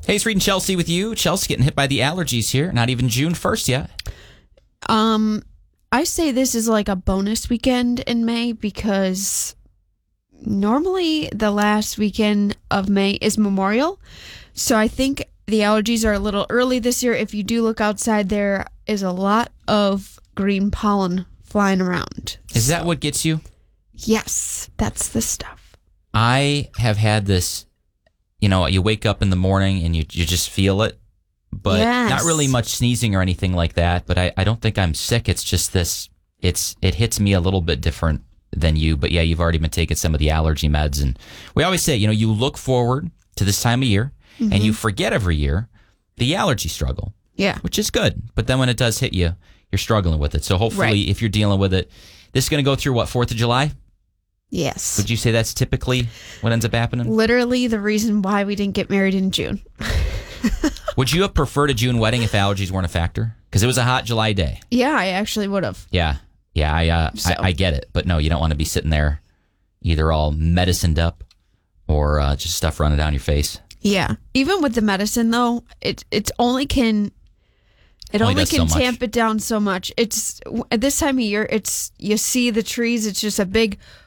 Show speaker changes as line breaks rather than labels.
Hey, it's Reed and Chelsea with you. Chelsea getting hit by the allergies here. Not even June 1st yet.
I say this is like a bonus weekend in May because normally the last weekend of May is Memorial. So I think the allergies are a little early this year. If you do look outside, there is a lot of green pollen flying around.
Is that what gets you?
Yes, that's the stuff.
I have had this, you wake up in the morning and you just feel it, but not really much sneezing or anything like that. But I don't think I'm sick. It's just this, it hits me a little bit different than you. But yeah, you've already been taking some of the allergy meds. And we always say, you look forward to this time of year and you forget every year the allergy struggle.
Yeah.
Which is good. But then when it does hit you, you're struggling with it. So hopefully if you're dealing with it, this is going to go through 4th of July?
Yes.
Would you say that's typically what ends up happening?
Literally the reason why we didn't get married in June.
Would you have preferred a June wedding if allergies weren't a factor? Because it was a hot July day.
Yeah, I actually would have.
Yeah, I get it. But no, you don't want to be sitting there either all medicined up or just stuff running down your face.
Yeah. Even with the medicine, though, it only can tamp it down so much. It's at this time of year, you see the trees. It's just a big